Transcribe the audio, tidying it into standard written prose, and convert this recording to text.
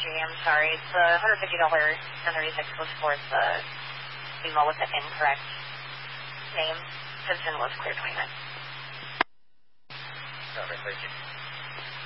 I'm sorry. The $150 1036 was for the email with the incorrect name. Simpson was clear 29. Sorry, thank you.